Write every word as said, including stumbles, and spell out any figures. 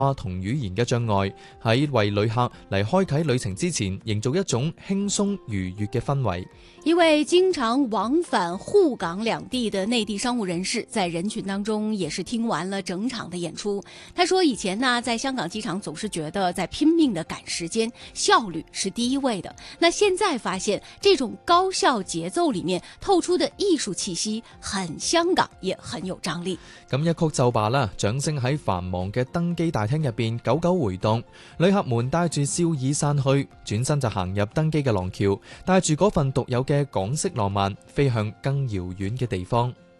同語言嘅障礙，喺為旅客嚟開啟旅程之前，營造一種輕鬆愉悅嘅氛圍。 一位經常往返滬港兩地的內地商務人士，在人群當中也是聽完了整場的演出。他說以前呢，在香港機場總是覺得在拼命的趕時間，效率是第一位的。那現在發現這種高效節奏裏面透出的藝術氣息，很香港，也很有張力。 咁一曲就罷啦，掌聲喺繁忙嘅登機大廳入邊久久回盪，旅客們帶住笑意散去，轉身就行入登機嘅廊橋，帶住嗰份獨有嘅港式浪漫，飛向更遙遠嘅地方。